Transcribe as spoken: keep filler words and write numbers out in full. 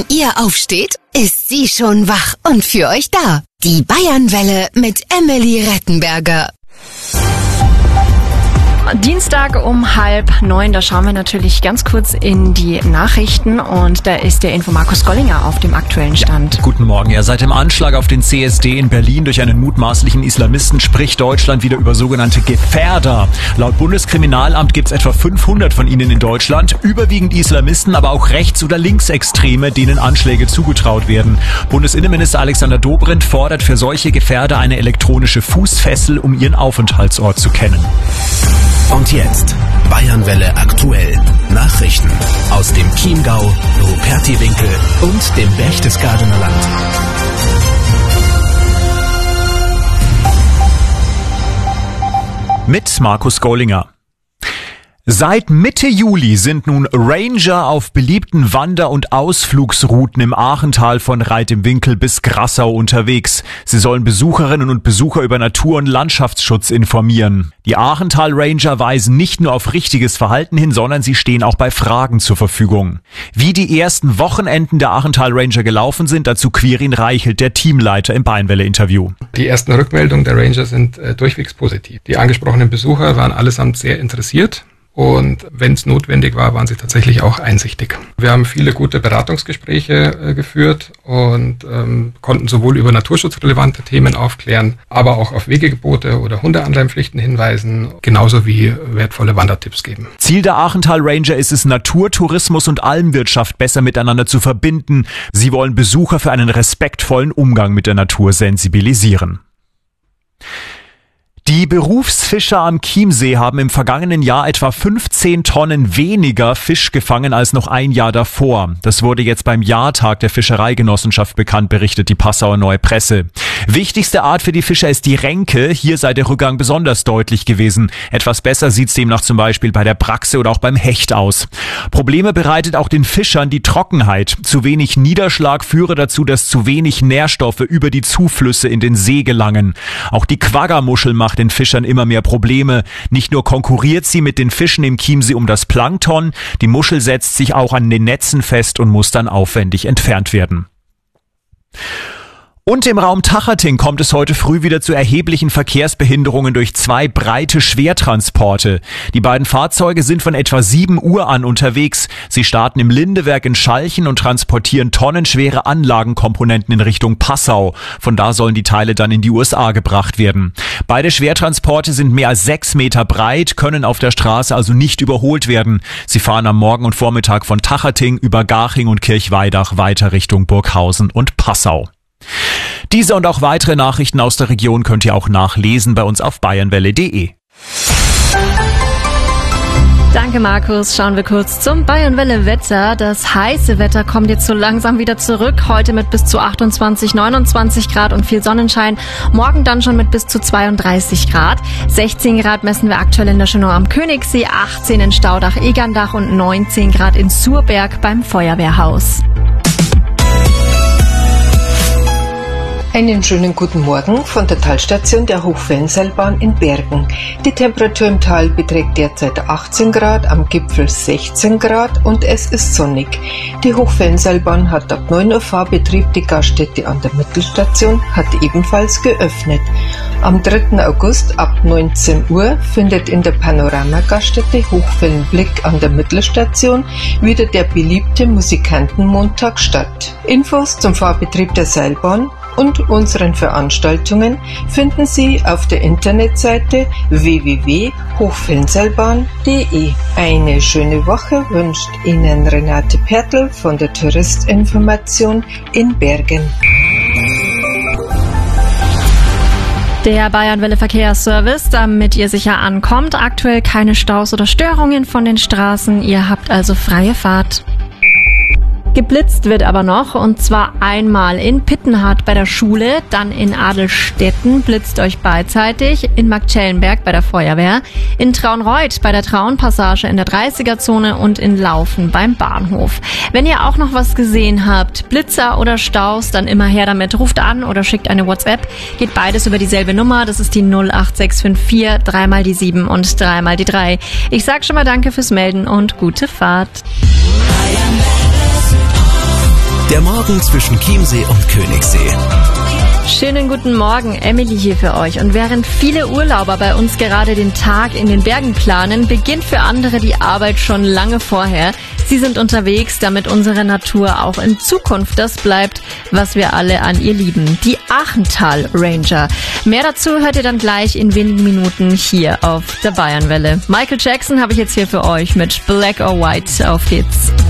Wenn ihr aufsteht, ist sie schon wach und für euch da. Die Bayernwelle mit Emily Rettenberger. Dienstag um halb neun, da schauen wir natürlich ganz kurz in die Nachrichten und da ist der Info Markus Gollinger auf dem aktuellen Stand. Guten Morgen. Ja, seit dem Anschlag auf den C S D in Berlin durch einen mutmaßlichen Islamisten spricht Deutschland wieder über sogenannte Gefährder. Laut Bundeskriminalamt gibt es etwa fünfhundert von ihnen in Deutschland, überwiegend Islamisten, aber auch Rechts- oder Linksextreme, denen Anschläge zugetraut werden. Bundesinnenminister Alexander Dobrindt fordert für solche Gefährder eine elektronische Fußfessel, um ihren Aufenthaltsort zu kennen. Und jetzt Bayernwelle aktuell. Nachrichten aus dem Chiemgau, Rupertiwinkel und dem Berchtesgadener Land. Mit Markus Gollinger. Seit Mitte Juli sind nun Ranger auf beliebten Wander- und Ausflugsrouten im Aachental von Reit im Winkel bis Grassau unterwegs. Sie sollen Besucherinnen und Besucher über Natur- und Landschaftsschutz informieren. Die Aachental Ranger weisen nicht nur auf richtiges Verhalten hin, sondern sie stehen auch bei Fragen zur Verfügung. Wie die ersten Wochenenden der Aachental Ranger gelaufen sind, dazu Quirin Reichelt, der Teamleiter, im Bayernwelle-Interview. Die ersten Rückmeldungen der Ranger sind äh, durchwegs positiv. Die angesprochenen Besucher waren allesamt sehr interessiert. Und wenn es notwendig war, waren sie tatsächlich auch einsichtig. Wir haben viele gute Beratungsgespräche äh, geführt und ähm, konnten sowohl über naturschutzrelevante Themen aufklären, aber auch auf Wegegebote oder Hundeanleimpflichten hinweisen, genauso wie wertvolle Wandertipps geben. Ziel der Aachental Ranger ist es, Naturtourismus und Almwirtschaft besser miteinander zu verbinden. Sie wollen Besucher für einen respektvollen Umgang mit der Natur sensibilisieren. Die Berufsfischer am Chiemsee haben im vergangenen Jahr etwa fünfzehn Tonnen weniger Fisch gefangen als noch ein Jahr davor. Das wurde jetzt beim Jahrtag der Fischereigenossenschaft bekannt, berichtet die Passauer Neue Presse. Wichtigste Art für die Fischer ist die Renke. Hier sei der Rückgang besonders deutlich gewesen. Etwas besser sieht's demnach zum Beispiel bei der Brachse oder auch beim Hecht aus. Probleme bereitet auch den Fischern die Trockenheit. Zu wenig Niederschlag führe dazu, dass zu wenig Nährstoffe über die Zuflüsse in den See gelangen. Auch die Quaggamuschel macht den Fischern immer mehr Probleme. Nicht nur konkurriert sie mit den Fischen im Chiemsee um das Plankton, die Muschel setzt sich auch an den Netzen fest und muss dann aufwendig entfernt werden. Und im Raum Tachating kommt es heute früh wieder zu erheblichen Verkehrsbehinderungen durch zwei breite Schwertransporte. Die beiden Fahrzeuge sind von etwa sieben Uhr an unterwegs. Sie starten im Lindewerk in Schalchen und transportieren tonnenschwere Anlagenkomponenten in Richtung Passau. Von da sollen die Teile dann in die U S A gebracht werden. Beide Schwertransporte sind mehr als sechs Meter breit, können auf der Straße also nicht überholt werden. Sie fahren am Morgen und Vormittag von Tachating über Garching und Kirchweidach weiter Richtung Burghausen und Passau. Diese und auch weitere Nachrichten aus der Region könnt ihr auch nachlesen bei uns auf bayernwelle punkt de. Danke, Markus. Schauen wir kurz zum Bayernwelle-Wetter. Das heiße Wetter kommt jetzt so langsam wieder zurück. Heute mit bis zu achtundzwanzig, neunundzwanzig Grad und viel Sonnenschein. Morgen dann schon mit bis zu zweiunddreißig Grad. sechzehn Grad messen wir aktuell in der Schönau am Königssee, achtzehn in Staudach-Egerndach und neunzehn Grad in Surberg beim Feuerwehrhaus. Einen schönen guten Morgen von der Talstation der Hochwellenseilbahn in Bergen. Die Temperatur im Tal beträgt derzeit achtzehn Grad, am Gipfel sechzehn Grad und es ist sonnig. Die Hochwellenseilbahn hat ab neun Uhr Fahrbetrieb, die Gaststätte an der Mittelstation hat ebenfalls geöffnet. Am dritten August ab neunzehn Uhr findet in der Panorama-Gaststätte Hochwellenblick an der Mittelstation wieder der beliebte Musikantenmontag statt. Infos zum Fahrbetrieb der Seilbahn und unseren Veranstaltungen finden Sie auf der Internetseite w w w punkt hochwellenseilbahn punkt de. Eine schöne Woche wünscht Ihnen Renate Pertl von der Touristinformation in Bergen. Der Bayernwelle Verkehrsservice, damit ihr sicher ankommt. Aktuell keine Staus oder Störungen von den Straßen. Ihr habt also freie Fahrt. Geblitzt wird aber noch, und zwar einmal in Pittenhardt bei der Schule, dann in Adelstetten blitzt euch beidseitig, in Marktschellenberg bei der Feuerwehr, in Traunreut bei der Traunpassage in der dreißiger-Zone und in Laufen beim Bahnhof. Wenn ihr auch noch was gesehen habt, Blitzer oder Staus, dann immer her damit, ruft an oder schickt eine WhatsApp, geht beides über dieselbe Nummer, das ist die null acht sechs fünf vier, dreimal die sieben und dreimal die drei. Ich sag schon mal danke fürs Melden und gute Fahrt. Der Morgen zwischen Chiemsee und Königssee. Schönen guten Morgen, Emily hier für euch. Und während viele Urlauber bei uns gerade den Tag in den Bergen planen, beginnt für andere die Arbeit schon lange vorher. Sie sind unterwegs, damit unsere Natur auch in Zukunft das bleibt, was wir alle an ihr lieben. Die Achental Ranger. Mehr dazu hört ihr dann gleich in wenigen Minuten hier auf der Bayernwelle. Michael Jackson habe ich jetzt hier für euch mit Black or White. Auf geht's.